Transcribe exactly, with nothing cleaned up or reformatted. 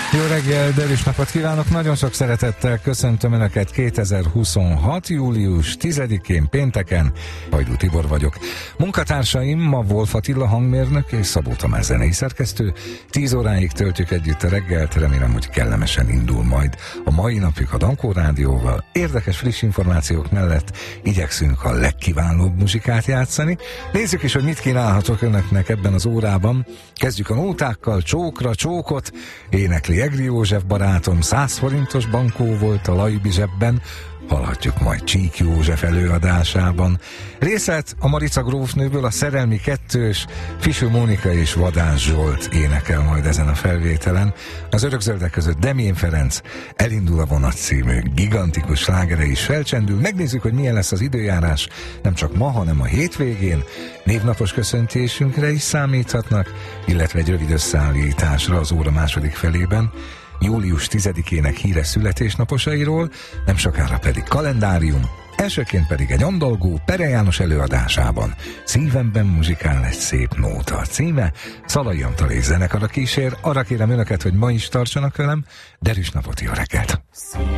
Jó reggel, derűs napot kívánok! Nagyon sok szeretettel köszöntöm Önöket kétezer-huszonhat. július tizedikén pénteken. Hajdú Tibor vagyok. Munkatársaim ma Wolf Attila hangmérnök és Szabó Tamás zenei szerkesztő. Tíz óráig töltjük együtt a reggelt, remélem, hogy kellemesen indul majd a mai napig a Dankó Rádióval. Érdekes friss információk mellett igyekszünk a legkiválóbb muzsikát játszani. Nézzük is, hogy mit kínálhatok Önöknek ebben az órában. Kezdjük a nótákkal, csókra csókot, énekli Egri József barátom, száz forintos bankó volt a Lajbi zsebben, hallhatjuk majd Csík József előadásában. Részlet a Marica grófnőből, a Szerelmi kettős, Fiső Mónika és Vadás Zsolt énekel majd ezen a felvételen. Az örökzöldek között Demjén Ferenc, Elindul a vonat című gigantikus slágere is felcsendül. Megnézzük, hogy milyen lesz az időjárás, nem csak ma, hanem a hétvégén. Névnapos köszöntésünkre is számíthatnak, illetve egy rövid összeállításra az óra második felében. július tizedikének híres születésnaposairól, nem sokára pedig kalendárium, elsőként pedig egy andalgó Pere János előadásában Szívemben muzsikál egy szép nóta a címe. Szalai Antal és zenekara kísér. Arra kérem Önöket, hogy ma is tartsanak velem. Derűs napot, jó reggelt!